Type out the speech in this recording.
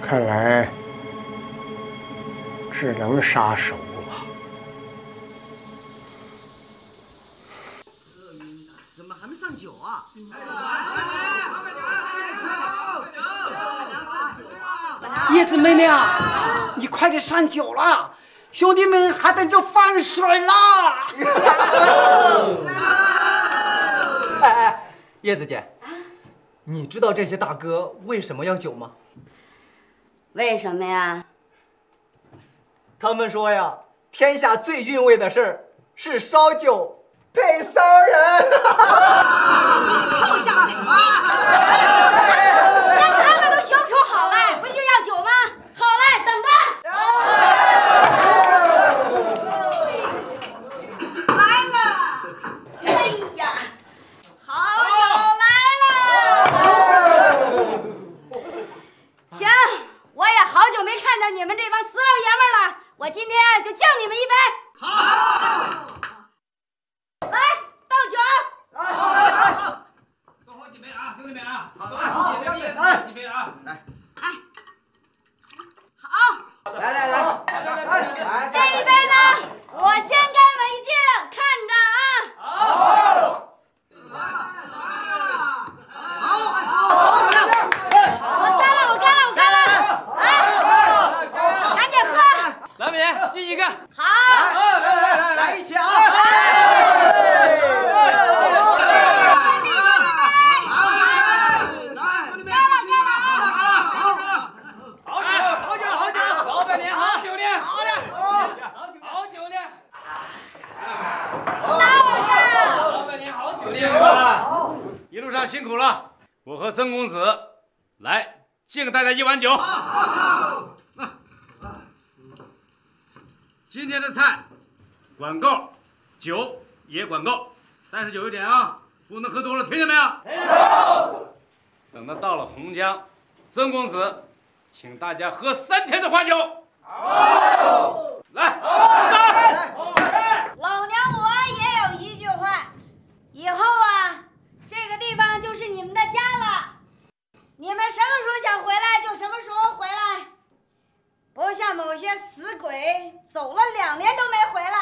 看来只能杀熟了。 怎么还没上酒啊？ 叶子妹妹啊，你快点上酒了，兄弟们还等着放水啦！ 哎，叶子姐，你知道这些大哥为什么要酒吗？ 为什么呀？ 他们说呀，天下最韵味的事儿是烧酒配骚人。 臭小子！让他们都相处好了，不就要酒吗？好嘞，等着。来了！哎呀，好酒来了！行，我也好久没看到你们这帮死老爷们了，我今天就敬你们一杯。好。来，倒酒。 多喝几杯啊，兄弟们啊！好，几杯啊！来， 好， 来， 这一杯呢，我先干为敬，看着啊。 好， 我干了，哎，赶紧喝。 老美敬一个。 好， 来一起啊！ 一路上辛苦了，我和曾公子来敬大家一碗酒。今天的菜管够，酒也管够，但是有一点啊，不能喝多了，听见没有？等到了洪江，曾公子请大家喝3天的花酒。来， 老娘我也有一句话，以后啊，这个地方就是你们的家了，你们什么时候想回来就什么时候回来，不像某些死鬼走了2年都没回来。